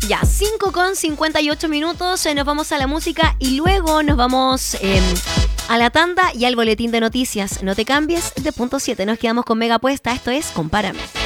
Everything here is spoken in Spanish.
Ya, 5:58 nos vamos a la música y luego nos vamos a la tanda y al boletín de noticias. No te cambies de punto 7, nos quedamos con Mega Puesta, esto es Compárame.